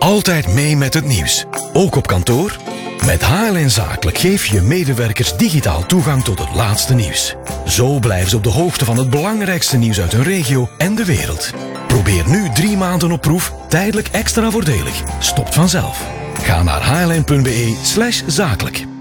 Altijd mee met het nieuws. Ook op kantoor? Met HLN Zakelijk geef je medewerkers digitaal toegang tot het laatste nieuws. Zo blijven ze op de hoogte van het belangrijkste nieuws uit hun regio en de wereld. Probeer nu 3 maanden op proef, tijdelijk extra voordelig. Stopt vanzelf. Ga naar hln.be/zakelijk.